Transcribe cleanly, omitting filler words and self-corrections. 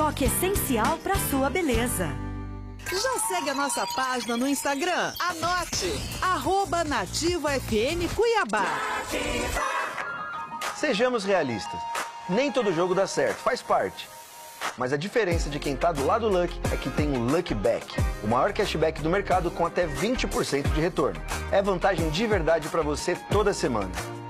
toque essencial para sua beleza. Já segue a nossa página no Instagram? Anote! @NativaFM Cuiabá. Sejamos realistas. Nem todo jogo dá certo, faz parte. Mas a diferença de quem tá do lado Lucky é que tem o Lucky Back, o maior cashback do mercado com até 20% de retorno. É vantagem de verdade para você toda semana.